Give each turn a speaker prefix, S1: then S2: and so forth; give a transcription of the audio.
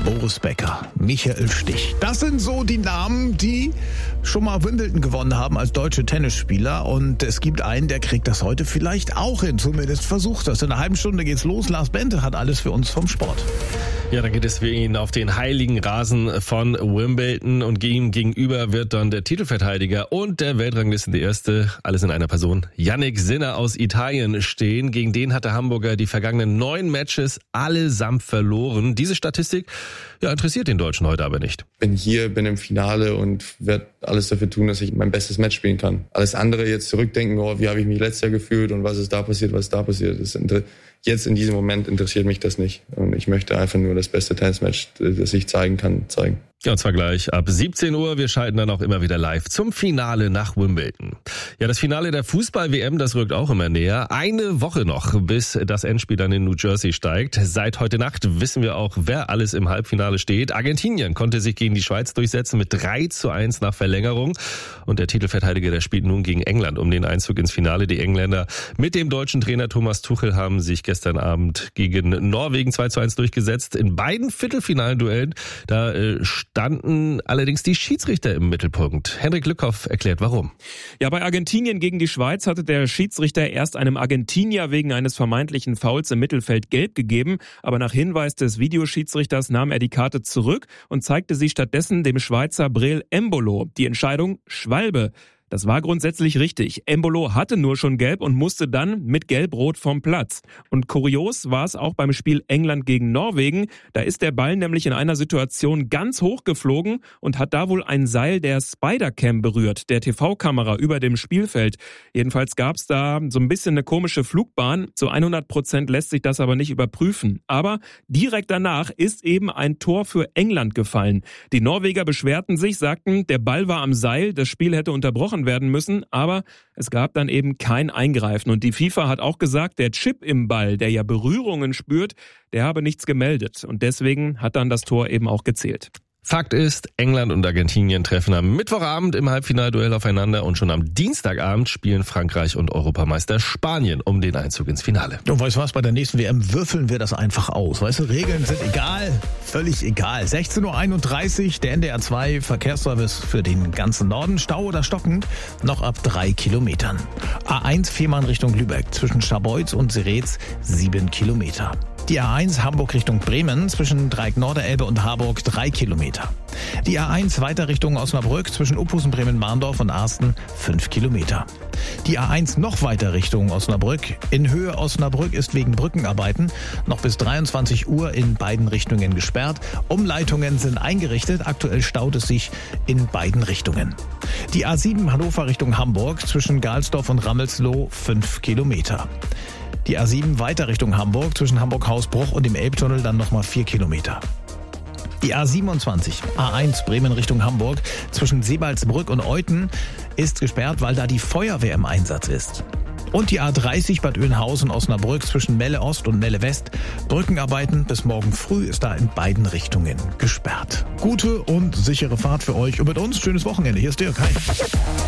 S1: Boris Becker, Michael Stich. Das sind so die Namen, die schon mal Wimbledon gewonnen haben als deutsche Tennisspieler. Und es gibt einen, der kriegt das heute vielleicht auch hin. Zumindest versucht das. In einer halben Stunde geht's los. Lars Bente hat alles für uns vom Sport.
S2: Ja, dann geht es für ihn auf den heiligen Rasen von Wimbledon und ihm gegenüber wird dann der Titelverteidiger und der Weltranglisten der Erste, alles in einer Person, Jannik Sinner aus Italien stehen. Gegen den hat der Hamburger die vergangenen 9 Matches allesamt verloren. Diese Statistik interessiert den Deutschen heute aber nicht.
S3: Bin im Finale und werde alles dafür tun, dass ich mein bestes Match spielen kann. Alles andere jetzt zurückdenken, wie habe ich mich letztes Jahr gefühlt und was ist da passiert. Jetzt in diesem Moment interessiert mich das nicht. Und ich möchte einfach nur das beste Tennismatch, das ich zeigen kann, zeigen.
S2: Ja, und zwar gleich ab 17 Uhr. Wir schalten dann auch immer wieder live zum Finale nach Wimbledon. Ja, das Finale der Fußball-WM, das rückt auch immer näher. Eine Woche noch, bis das Endspiel dann in New Jersey steigt. Seit heute Nacht wissen wir auch, wer alles im Halbfinale steht. Argentinien konnte sich gegen die Schweiz durchsetzen mit 3:1 nach Verlängerung. Und der Titelverteidiger, der spielt nun gegen England um den Einzug ins Finale. Die Engländer mit dem deutschen Trainer Thomas Tuchel haben sich gestern Abend gegen Norwegen 2:1 durchgesetzt. In beiden Viertelfinalduellen, da standen allerdings die Schiedsrichter im Mittelpunkt. Henrik Lückhoff erklärt, warum.
S4: Ja, bei Argentinien gegen die Schweiz hatte der Schiedsrichter erst einem Argentinier wegen eines vermeintlichen Fouls im Mittelfeld gelb gegeben, aber nach Hinweis des Videoschiedsrichters nahm er die Karte zurück und zeigte sie stattdessen dem Schweizer Breel Embolo. Die Entscheidung Schwalbe. Das war grundsätzlich richtig. Embolo hatte nur schon gelb und musste dann mit Gelb-Rot vom Platz. Und kurios war es auch beim Spiel England gegen Norwegen. Da ist der Ball nämlich in einer Situation ganz hoch geflogen und hat da wohl ein Seil der Spider-Cam berührt, der TV-Kamera über dem Spielfeld. Jedenfalls gab es da so ein bisschen eine komische Flugbahn. Zu 100% lässt sich das aber nicht überprüfen. Aber direkt danach ist eben ein Tor für England gefallen. Die Norweger beschwerten sich, sagten, der Ball war am Seil, das Spiel hätte unterbrochen werden müssen, aber es gab dann eben kein Eingreifen. Und die FIFA hat auch gesagt, der Chip im Ball, der ja Berührungen spürt, der habe nichts gemeldet. Und deswegen hat dann das Tor eben auch gezählt.
S2: Fakt ist, England und Argentinien treffen am Mittwochabend im Halbfinalduell aufeinander und schon am Dienstagabend spielen Frankreich und Europameister Spanien um den Einzug ins Finale.
S1: Und weißt du was, bei der nächsten WM würfeln wir das einfach aus. Weißt du, Regeln sind egal, völlig egal. 16:31 Uhr, der NDR 2 Verkehrsservice für den ganzen Norden. Stau oder stockend, noch ab 3 Kilometern. A1 Fehmarn Richtung Lübeck, zwischen Scharbeutz und Seretz 7 Kilometer. Die A1 Hamburg Richtung Bremen, zwischen Dreieck-Norderelbe und Harburg 3 Kilometer. Die A1 weiter Richtung Osnabrück, zwischen Uphusen, Bremen-Marndorf und Arsten 5 Kilometer. Die A1 noch weiter Richtung Osnabrück. In Höhe Osnabrück ist wegen Brückenarbeiten noch bis 23 Uhr in beiden Richtungen gesperrt. Umleitungen sind eingerichtet. Aktuell staut es sich in beiden Richtungen. Die A7 Hannover Richtung Hamburg, zwischen Galsdorf und Rammelsloh 5 Kilometer. Die A7 weiter Richtung Hamburg, zwischen Hamburg-Hausbruch und dem Elbtunnel dann nochmal 4 Kilometer. Die A27, A1 Bremen Richtung Hamburg, zwischen Sebalsbrück und Euthen ist gesperrt, weil da die Feuerwehr im Einsatz ist. Und die A30 Bad Oeynhausen-Osnabrück zwischen Melle Ost und Melle West. Brückenarbeiten bis morgen früh ist da in beiden Richtungen gesperrt. Gute und sichere Fahrt für euch und mit uns schönes Wochenende. Hier ist Dirk. Hi.